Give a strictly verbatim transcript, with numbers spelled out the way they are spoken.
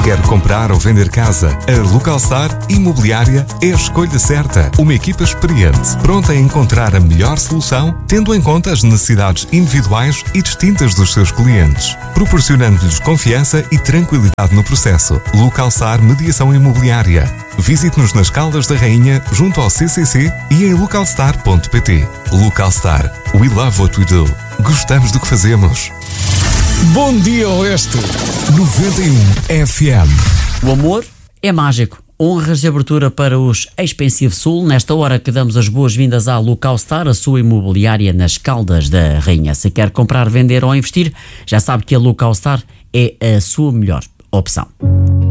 Quer comprar ou vender casa? A Localstar Imobiliária é a escolha certa. Uma equipa experiente, pronta a encontrar a melhor solução, tendo em conta as necessidades individuais e distintas dos seus clientes, proporcionando-lhes confiança e tranquilidade no processo. Localstar Mediação Imobiliária. Visite-nos nas Caldas da Rainha, junto ao C C C e em localstar ponto pt. Localstar. We love what we do. Gostamos do que fazemos. Bom dia, Oeste. noventa e um F M. O amor é mágico. Honras de abertura para os Expensive Sul, nesta hora que damos as boas-vindas à Localstar, a sua imobiliária nas Caldas da Rainha. Se quer comprar, vender ou investir, já sabe que a Localstar é a sua melhor opção.